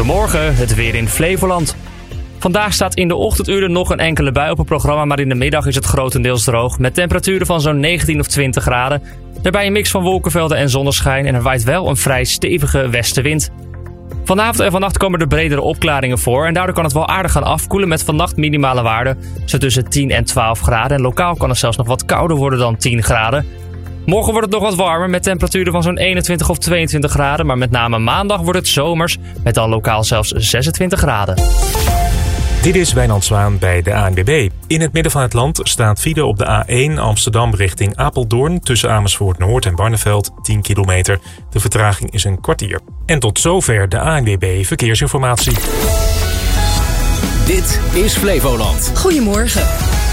Goedemorgen, het weer in Flevoland. Vandaag staat in de ochtenduren nog een enkele bui op het programma, maar in de middag is het grotendeels droog. Met temperaturen van zo'n 19 of 20 graden. Daarbij een mix van wolkenvelden en zonneschijn en er waait wel een vrij stevige westenwind. Vanavond en vannacht komen er bredere opklaringen voor en daardoor kan het wel aardig gaan afkoelen met vannacht minimale waarden zo tussen 10 en 12 graden. En lokaal kan het zelfs nog wat kouder worden dan 10 graden. Morgen wordt het nog wat warmer met temperaturen van zo'n 21 of 22 graden. Maar met name maandag wordt het zomers met dan lokaal zelfs 26 graden. Dit is Wijnand Zwaan bij de ANWB. In het midden van het land staat file op de A1 Amsterdam richting Apeldoorn tussen Amersfoort Noord en Barneveld 10 kilometer. De vertraging is een kwartier. En tot zover de ANWB Verkeersinformatie. Dit is Flevoland. Goedemorgen.